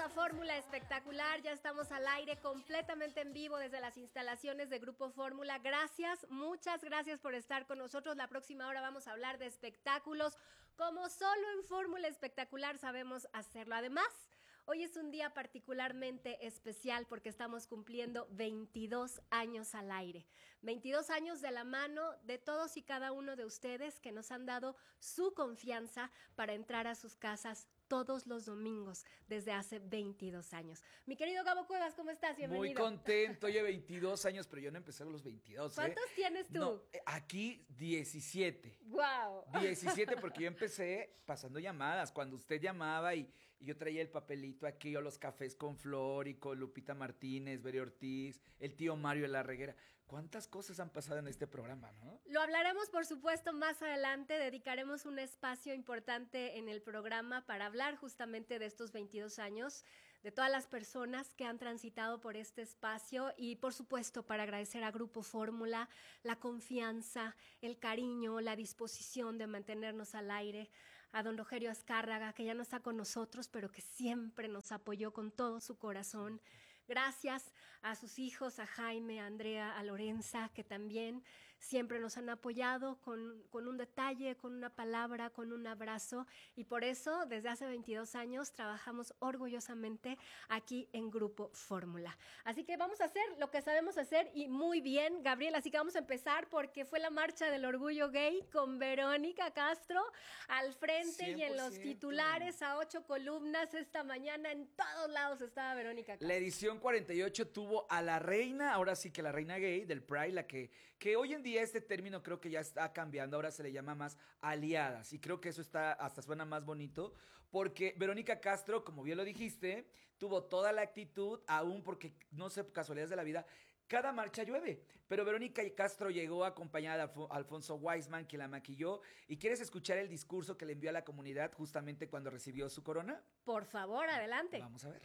a Fórmula Espectacular, ya estamos al aire completamente en vivo desde las instalaciones de Grupo Fórmula. Gracias, muchas gracias por estar con nosotros. La próxima hora vamos a hablar de espectáculos, como solo en Fórmula Espectacular sabemos hacerlo. Además, hoy es un día particularmente especial porque estamos cumpliendo 22 años al aire. 22 años de la mano de todos y cada uno de ustedes que nos han dado su confianza para entrar a sus casas todos los domingos desde hace 22 años. Mi querido Gabo Cuevas, ¿cómo estás? Bienvenido. Muy contento, oye, 22 años, pero yo no empecé a los 22. ¿Cuántos tienes tú? No, aquí 17. ¡Wow! 17 porque yo empecé pasando llamadas, cuando usted llamaba y yo traía el papelito aquí, o los cafés con Flor y con Lupita Martínez, Beri Ortiz, el tío Mario de la Reguera. ¿Cuántas cosas han pasado en este programa, no? Lo hablaremos, por supuesto, más adelante. Dedicaremos un espacio importante en el programa para hablar justamente de estos 22 años, de todas las personas que han transitado por este espacio y, por supuesto, para agradecer a Grupo Fórmula la confianza, el cariño, la disposición de mantenernos al aire, a don Rogerio Azcárraga, que ya no está con nosotros, pero que siempre nos apoyó con todo su corazón. Gracias a sus hijos, a Jaime, a Andrea, a Lorenza, que también siempre nos han apoyado con un detalle, con una palabra, con un abrazo. Y por eso, desde hace 22 años, trabajamos orgullosamente aquí en Grupo Fórmula. Así que vamos a hacer lo que sabemos hacer y muy bien, Gabriel. Así que vamos a empezar porque fue la Marcha del Orgullo Gay con Verónica Castro al frente 100%. Y en los titulares a 8 columnas esta mañana. En todos lados estaba Verónica Castro. La edición 48 tuvo a la reina, ahora sí que la reina gay del Pride, la que hoy en día este término creo que ya está cambiando, ahora se le llama más aliadas, y creo que eso hasta suena más bonito, porque Verónica Castro, como bien lo dijiste, tuvo toda la actitud, aún porque, no sé, casualidades de la vida, cada marcha llueve, pero Verónica Castro llegó acompañada de Alfonso Weisman, que la maquilló. ¿Y quieres escuchar el discurso que le envió a la comunidad justamente cuando recibió su corona? Por favor, adelante. Vamos a ver.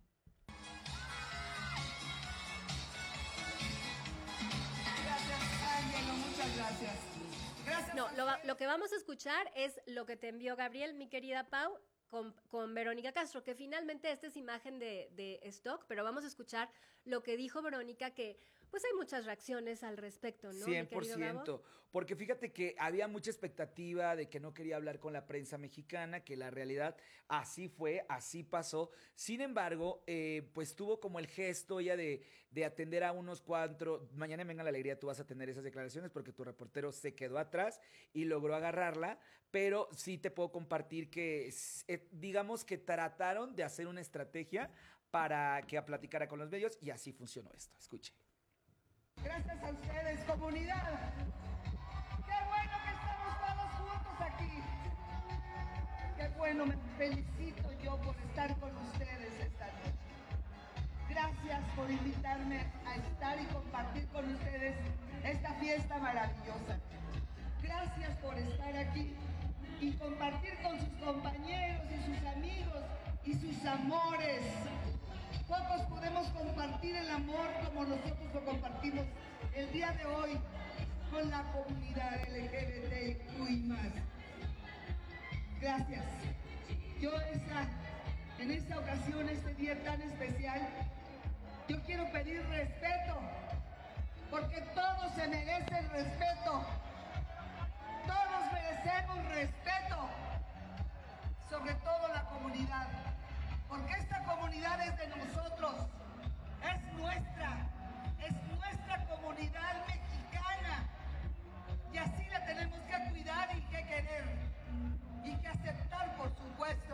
Ángelo, muchas gracias. Gracias. No, lo que vamos a escuchar es lo que te envió Gabriel, mi querida Pau, con Verónica Castro, que finalmente esta es imagen de stock, pero vamos a escuchar lo que dijo Verónica, que pues hay muchas reacciones al respecto, ¿no? 100%, porque fíjate que había mucha expectativa de que no quería hablar con la prensa mexicana, que la realidad así fue, así pasó. Sin embargo, pues tuvo como el gesto ella de atender a unos cuatro. Mañana en Venga la Alegría tú vas a tener esas declaraciones porque tu reportero se quedó atrás y logró agarrarla, pero sí te puedo compartir que digamos que trataron de hacer una estrategia para que platicara con los medios y así funcionó esto. Escuche. Gracias a ustedes, comunidad. Qué bueno que estamos todos juntos aquí. Qué bueno, me felicito yo por estar con ustedes esta noche. Gracias por invitarme a estar y compartir con ustedes esta fiesta maravillosa. Gracias por estar aquí y compartir con sus compañeros y sus amigos y sus amores. Pocos podemos compartir el amor como nosotros lo compartimos el día de hoy con la comunidad LGBTQI+. Gracias. Yo en esta ocasión, este día tan especial, yo quiero pedir respeto, porque todos se merecen respeto. Todos merecemos respeto, sobre todo la comunidad, porque esta comunidad es de nosotros, es nuestra comunidad mexicana, y así la tenemos que cuidar y que querer, y que aceptar, por supuesto.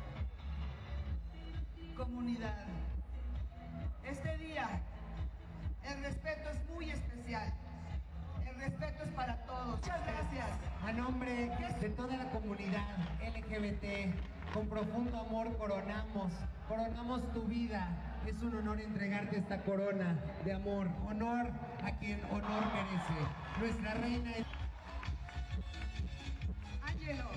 Comunidad, este día el respeto es muy especial. El respeto es para todos. Muchas gracias. A nombre de toda la comunidad LGBT, con profundo amor coronamos tu vida. Es un honor entregarte esta corona de amor. Honor a quien honor merece. Nuestra reina es... Ángelo,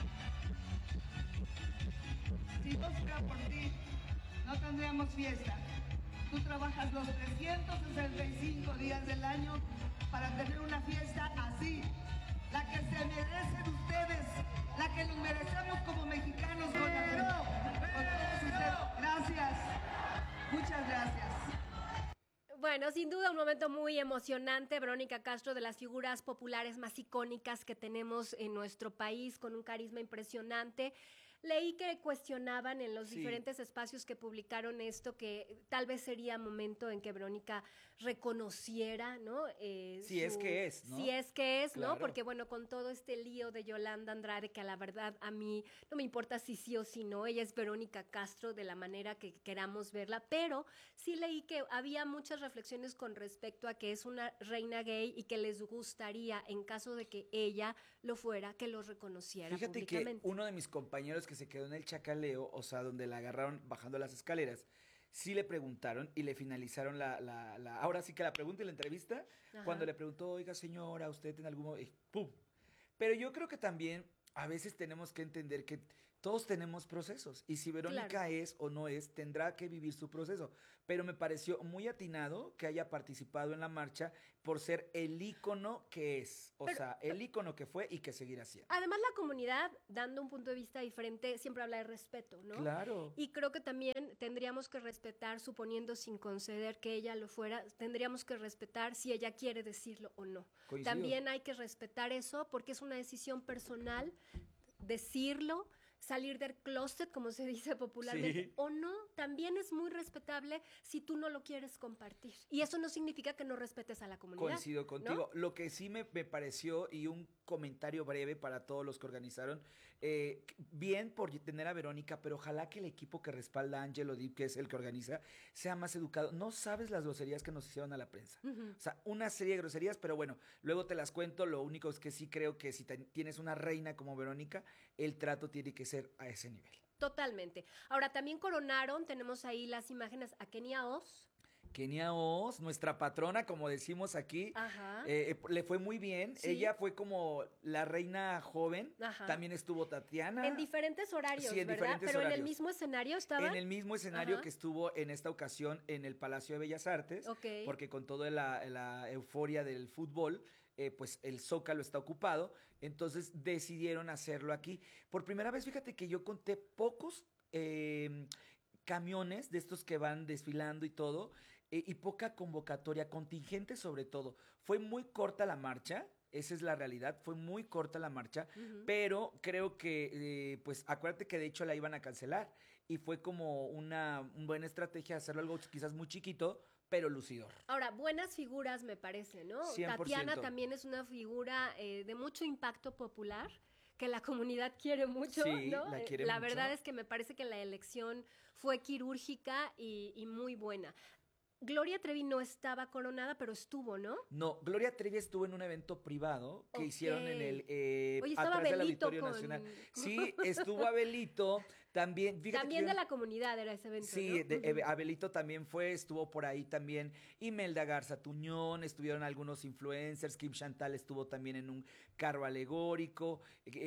si no fuera por ti, no tendríamos fiesta. Tú trabajas los 365 días del año para tener una fiesta así, la que se merecen ustedes, la que nos merecemos como mexicanos con todos ustedes. Gracias. Bueno, sin duda un momento muy emocionante. Verónica Castro, de las figuras populares más icónicas que tenemos en nuestro país, con un carisma impresionante. Leí que cuestionaban en los diferentes espacios que publicaron esto, que tal vez sería momento en que Verónica reconociera, ¿no? Si es que es, ¿no? Si es que es, Claro. ¿no? Porque bueno, con todo este lío de Yolanda Andrade, que a la verdad a mí no me importa si sí o si no, ella es Verónica Castro de la manera que queramos verla, pero sí leí que había muchas reflexiones con respecto a que es una reina gay y que les gustaría, en caso de que ella lo fuera, que lo reconociera Fíjate públicamente. que uno de mis compañeros que se quedó en el chacaleo, o sea, donde la agarraron bajando las escaleras, sí le preguntaron y le finalizaron ahora sí que la pregunta y la entrevista, Ajá. cuando le preguntó, oiga señora, usted en algún momento, ¡pum! Pero yo creo que también a veces tenemos que entender que todos tenemos procesos y si Verónica Claro. es o no es, tendrá que vivir su proceso. Pero me pareció muy atinado que haya participado en la marcha por ser el ícono que es, o sea, el ícono que fue y que seguirá siendo. Además, la comunidad, dando un punto de vista diferente, siempre habla de respeto, ¿no? Claro. Y creo que también tendríamos que respetar, suponiendo sin conceder que ella lo fuera, tendríamos que respetar si ella quiere decirlo o no. Coincido. También hay que respetar eso porque es una decisión personal decirlo, salir del closet, como se dice popularmente, Sí. o no, también es muy respetable si tú no lo quieres compartir. Y eso no significa que no respetes a la comunidad. Coincido ¿no? contigo. Lo que sí me pareció, y un comentario breve para todos los que organizaron, bien por tener a Verónica, pero ojalá que el equipo que respalda a Angelo Dip, que es el que organiza, sea más educado. No sabes las groserías que nos hicieron a la prensa. Ujú. O sea, una serie de groserías, pero bueno, luego te las cuento. Lo único es que sí creo que si tienes una reina como Verónica, el trato tiene que ser a ese nivel. Totalmente. Ahora, también coronaron, tenemos ahí las imágenes a Kenia Oz. Kenia Oz, nuestra patrona, como decimos aquí, Ajá. le fue muy bien. Sí. Ella fue como la reina joven. Ajá. También estuvo Tatiana. En diferentes horarios, Sí, en ¿verdad? diferentes Pero en el horarios. mismo escenario estaban. En el mismo escenario Ajá. que estuvo en esta ocasión en el Palacio de Bellas Artes, Ok. porque con toda la euforia del fútbol, pues el Zócalo está ocupado, entonces decidieron hacerlo aquí. Por primera vez, fíjate que yo conté pocos camiones de estos que van desfilando y todo, y poca convocatoria, contingente sobre todo. Fue muy corta la marcha. Esa es la realidad, fue muy corta la marcha, Ujú. pero creo que, pues acuérdate que de hecho la iban a cancelar y fue como una buena estrategia hacerlo algo quizás muy chiquito, pero lucidor. Ahora, buenas figuras me parece, ¿no? 100%. Tatiana también es una figura de mucho impacto popular, que la comunidad quiere mucho, Sí, ¿no? la quiere La mucho. verdad es que me parece que la elección fue quirúrgica y muy buena. Gloria Trevi no estaba coronada, pero estuvo, ¿no? No, Gloria Trevi estuvo en un evento privado que Ok. hicieron en el Oye, estaba atrás del Abelito Auditorio con- Nacional. Sí, estuvo Abelito, también, fíjate También que de yo- la comunidad era ese evento, Sí, ¿no? Ujú. Abelito también fue, estuvo por ahí también Imelda Garza Tuñón, estuvieron algunos influencers, Kim Chantal estuvo también en un carro alegórico,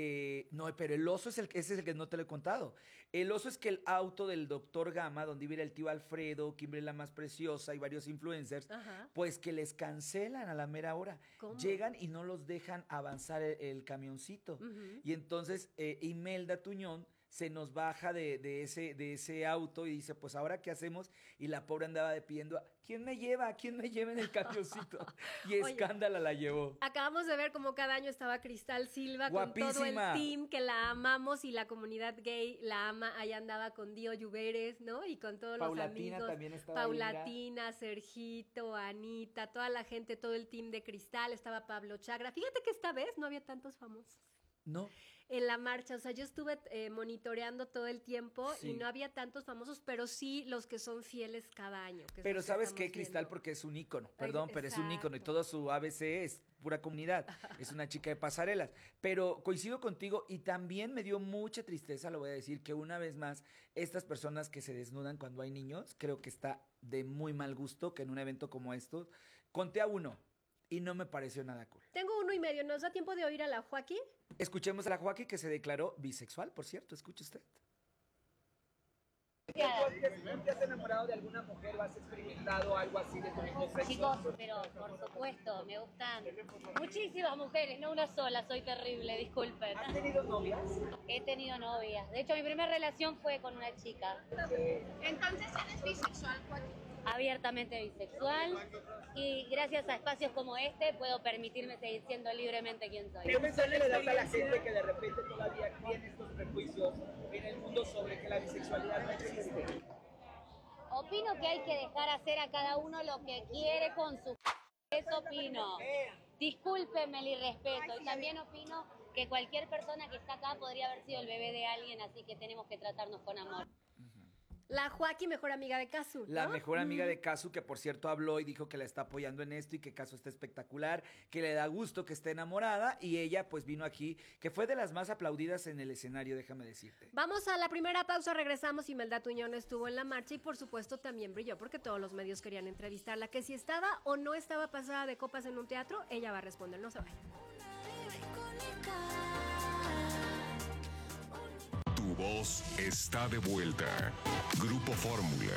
no, pero el oso ese es el que no te lo he contado. El oso es que el auto del Doctor Gama, donde iba el tío Alfredo, Kimberly la más preciosa y varios influencers, Ajá. pues que les cancelan a la mera hora. ¿Cómo? Llegan y no los dejan avanzar el camioncito. Ujú. Y entonces Imelda Tuñón se nos baja de ese auto y dice, pues ahora qué hacemos, y la pobre andaba pidiendo, ¿quién me lleva? ¿Quién me lleva en el camioncito? Y Oye. escándala la llevó. Acabamos de ver cómo cada año estaba Cristal Silva con todo el Guapísima. team que la amamos y la comunidad gay la ama. Ahí andaba con Dio Lluveres, ¿no? Y con todos Paulatina los amigos. también estaba ahí, mira. Paulatina, Sergito, Anita, toda la gente, todo el team de Cristal. Estaba Pablo Chagra. Fíjate que esta vez no había tantos famosos No, en la marcha. O sea, yo estuve monitoreando todo el tiempo y Sí. no había tantos famosos, pero sí los que son fieles cada año. que es pero lo que ¿sabes estamos qué, Cristal? viendo. Porque es un ícono, Ay, perdón, pero es un ícono y exacto. todo su ABC es pura comunidad, es una chica de pasarelas. Pero coincido contigo y también me dio mucha tristeza, lo voy a decir, que una vez más, estas personas que se desnudan cuando hay niños, creo que está de muy mal gusto que en un evento como estos, conté a uno y no me pareció nada cool. Tengo 1.5. ¿Nos da tiempo de oír a la Joaquín? Escuchemos a la Joaquín que se declaró bisexual, por cierto, escuche usted. ¿Te has enamorado de alguna mujer o has experimentado algo así de tu mismo sexo? Chicos, pero por supuesto, me gustan muchísimas mujeres, no una sola, soy terrible, disculpen. ¿Has tenido novias? He tenido novias. De hecho, mi primera relación fue con una chica. Entonces eres bisexual, Joaquín. abiertamente bisexual y gracias a espacios como este puedo permitirme seguir siendo libremente quien soy. ¿Qué mensaje le das a la gente que de repente todavía tiene estos prejuicios en el mundo sobre que la bisexualidad no existe? Opino que hay que dejar hacer a cada uno lo que quiere con su... Eso opino. Discúlpenme el irrespeto. Y también opino que cualquier persona que está acá podría haber sido el bebé de alguien, así que tenemos que tratarnos con amor. La Joaquín, mejor amiga de Casu, ¿no? La mejor amiga de Casu, que por cierto habló y dijo que la está apoyando en esto y que Casu está espectacular, que le da gusto que esté enamorada, y ella pues vino aquí, que fue de las más aplaudidas en el escenario, déjame decirte. Vamos a la primera pausa, regresamos. Imelda Tuñón estuvo en la marcha y por supuesto también brilló porque todos los medios querían entrevistarla. Que si estaba o no estaba pasada de copas en un teatro, ella va a responder, no se vaya. Tu voz está de vuelta. Grupo Fórmula.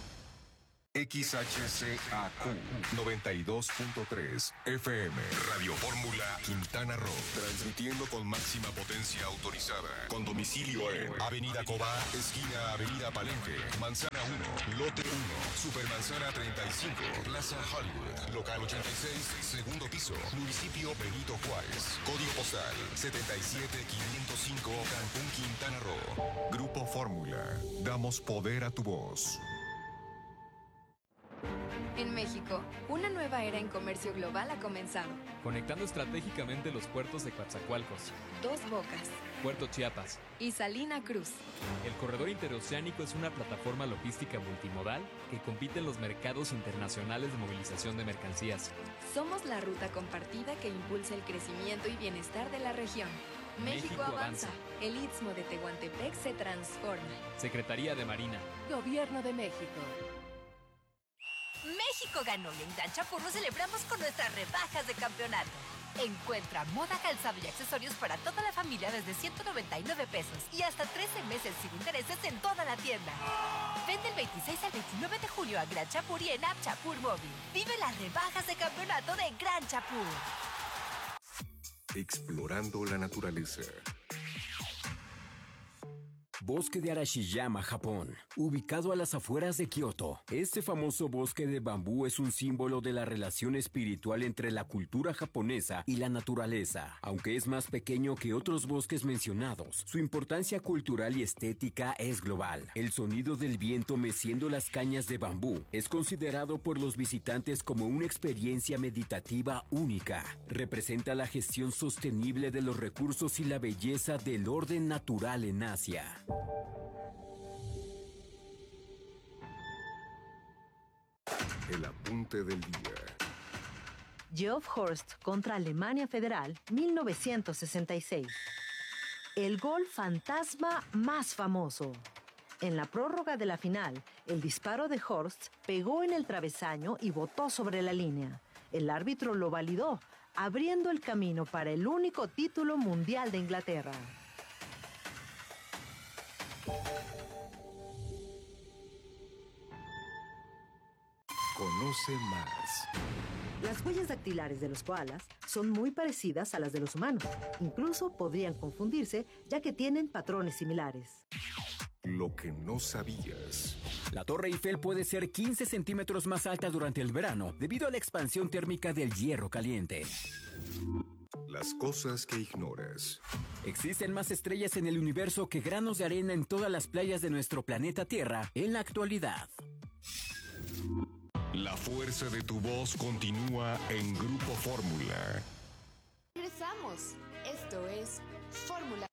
XHCAQ 92.3 FM. Radio Fórmula Quintana Roo. Transmitiendo con máxima potencia autorizada. Con domicilio en Avenida Cobá, esquina Avenida Palenque, Manzana 1, Lote 1, Supermanzana 35, Plaza Hollywood, Local 86, segundo piso, Municipio Benito Juárez. Código postal 77505, Cancún, Quintana Roo. Grupo Fórmula. Damos poder a tu voz. En México, una nueva era en comercio global ha comenzado. Conectando estratégicamente los puertos de Coatzacoalcos, Dos Bocas Puerto Chiapas y Salina Cruz. El corredor interoceánico es una plataforma logística multimodal que compite en los mercados internacionales de movilización de mercancías. Somos la ruta compartida que impulsa el crecimiento y bienestar de la región. México avanza. El Istmo de Tehuantepec se transforma. Secretaría de Marina. Gobierno de México. México ganó y en Gran Chapur lo celebramos con nuestras rebajas de campeonato. Encuentra moda, calzado y accesorios para toda la familia desde 199 pesos y hasta 13 meses sin intereses en toda la tienda. Ven del 26 al 29 de julio a Gran Chapur y en App Chapur Móvil. Vive las rebajas de campeonato de Gran Chapur. Explorando la naturaleza. Bosque de Arashiyama, Japón, ubicado a las afueras de Kioto. Este famoso bosque de bambú es un símbolo de la relación espiritual entre la cultura japonesa y la naturaleza. Aunque es más pequeño que otros bosques mencionados, su importancia cultural y estética es global. El sonido del viento meciendo las cañas de bambú es considerado por los visitantes como una experiencia meditativa única. Representa la gestión sostenible de los recursos y la belleza del orden natural en Asia. El apunte del día. Geoff Horst contra Alemania Federal, 1966. El gol fantasma más famoso. En la prórroga de la final, el disparo de Horst pegó en el travesaño y botó sobre la línea. El árbitro lo validó, abriendo el camino para el único título mundial de Inglaterra. Conoce más. Las huellas dactilares de los koalas son muy parecidas a las de los humanos. Incluso podrían confundirse, ya que tienen patrones similares. Lo que no sabías. La Torre Eiffel puede ser 15 centímetros más alta durante el verano, debido a la expansión térmica del hierro caliente. Las cosas que ignoras. Existen más estrellas en el universo que granos de arena en todas las playas de nuestro planeta Tierra en la actualidad. La fuerza de tu voz continúa en Grupo Fórmula. Regresamos. Esto es Fórmula.